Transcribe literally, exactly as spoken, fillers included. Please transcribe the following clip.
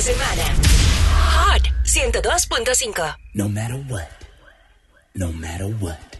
semana. Hot ciento dos punto cinco. No matter what. No matter what.